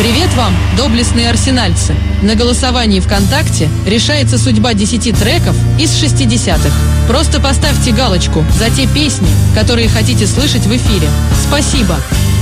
Привет вам, доблестные арсенальцы! На голосовании ВКонтакте решается судьба 10 треков из 60-х. Просто поставьте галочку за те песни, которые хотите слышать в эфире. Спасибо!